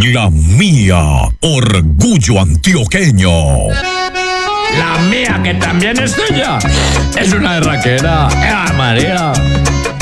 La mía, orgullo antioqueño. La mía, que también es tuya, es una berraquera. ¡Eva María!